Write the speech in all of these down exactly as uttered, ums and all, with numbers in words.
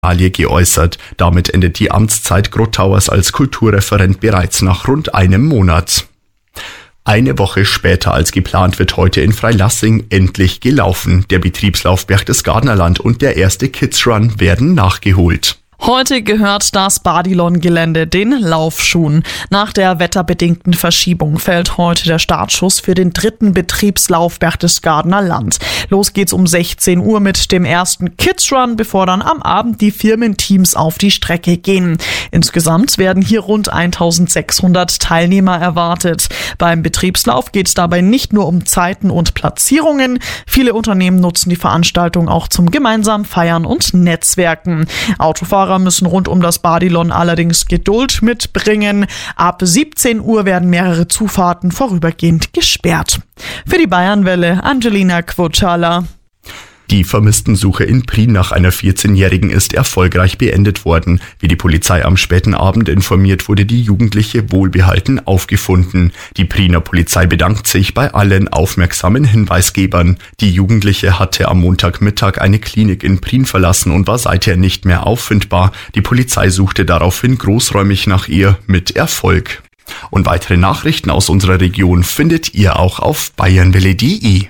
geäußert. Damit endet die Amtszeit Grottauers als Kulturreferent bereits nach rund einem Monat. Eine Woche später als geplant wird heute in Freilassing endlich gelaufen. Der Betriebslauf Berchtesgadener Land und der erste Kids Run werden nachgeholt. Heute gehört das Badilon-Gelände den Laufschuhen. Nach der wetterbedingten Verschiebung fällt heute der Startschuss für den dritten Betriebslauf Berchtesgadener Land. Los geht's um sechzehn Uhr mit dem ersten Kids Run, bevor dann am Abend die Firmenteams auf die Strecke gehen. Insgesamt werden hier rund eintausendsechshundert Teilnehmer erwartet. Beim Betriebslauf geht es dabei nicht nur um Zeiten und Platzierungen. Viele Unternehmen nutzen die Veranstaltung auch zum gemeinsamen Feiern und Netzwerken. Autofahrer müssen rund um das Badilon allerdings Geduld mitbringen. Ab siebzehn Uhr werden mehrere Zufahrten vorübergehend gesperrt. Für die Bayernwelle, Angelina Quocala. Die Vermisstensuche in Prien nach einer vierzehnjährigen ist erfolgreich beendet worden. Wie die Polizei am späten Abend informiert, wurde die Jugendliche wohlbehalten aufgefunden. Die Priener Polizei bedankt sich bei allen aufmerksamen Hinweisgebern. Die Jugendliche hatte am Montagmittag eine Klinik in Prien verlassen und war seither nicht mehr auffindbar. Die Polizei suchte daraufhin großräumig nach ihr mit Erfolg. Und weitere Nachrichten aus unserer Region findet ihr auch auf bayernwelle punkt de.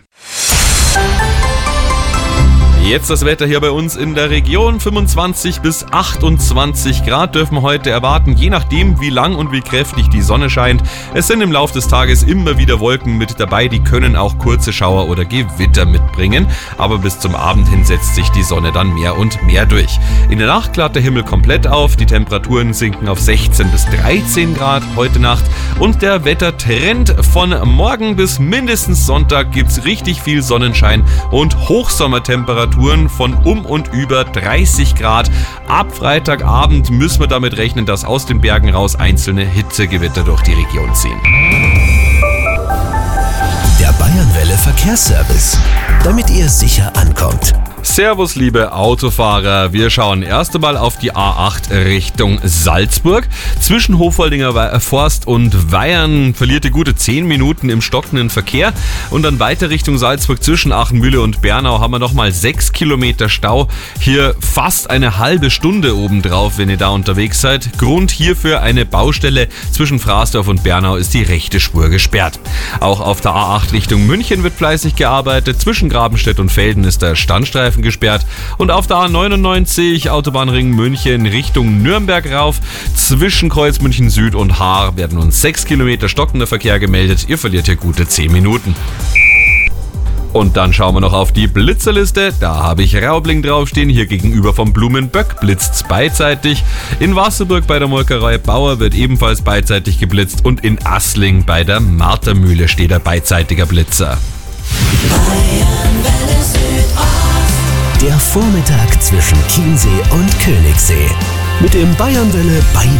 Jetzt das Wetter hier bei uns in der Region. fünfundzwanzig bis achtundzwanzig Grad dürfen wir heute erwarten, je nachdem wie lang und wie kräftig die Sonne scheint. Es sind im Laufe des Tages immer wieder Wolken mit dabei, die können auch kurze Schauer oder Gewitter mitbringen. Aber bis zum Abend hin setzt sich die Sonne dann mehr und mehr durch. In der Nacht klart der Himmel komplett auf, die Temperaturen sinken auf sechzehn bis dreizehn Grad heute Nacht. Und der Wettertrend von morgen bis mindestens Sonntag gibt's richtig viel Sonnenschein und Hochsommertemperaturen von um und über dreißig Grad. Ab Freitagabend müssen wir damit rechnen, dass aus den Bergen raus einzelne Hitzegewitter durch die Region ziehen. Der Bayernwelle Verkehrsservice, damit ihr sicher ankommt. Servus, liebe Autofahrer. Wir schauen erst einmal auf die A acht Richtung Salzburg. Zwischen Hofoldinger Forst und Weyern verliert ihr gute zehn Minuten im stockenden Verkehr. Und dann weiter Richtung Salzburg zwischen Achenmühle und Bernau haben wir nochmal sechs Kilometer Stau. Hier fast eine halbe Stunde obendrauf, wenn ihr da unterwegs seid. Grund hierfür eine Baustelle zwischen Fraßdorf und Bernau ist die rechte Spur gesperrt. Auch auf der A acht Richtung München wird fleißig gearbeitet. Zwischen Grabenstedt und Velden ist der Standstreifen gesperrt und auf der A neunundneunzig Autobahnring München Richtung Nürnberg rauf. Zwischen Kreuz München Süd und Haar werden uns sechs Kilometer stockender Verkehr gemeldet. Ihr verliert hier gute zehn Minuten. Und dann schauen wir noch auf die Blitzerliste. Da habe ich Raubling draufstehen. Hier gegenüber vom Blumenböck blitzt's beidseitig. In Wasserburg bei der Molkerei Bauer wird ebenfalls beidseitig geblitzt. Und in Assling bei der Martermühle steht ein beidseitiger Blitzer. Der Vormittag zwischen Chiemsee und Königssee. Mit dem Bayernwelle Bye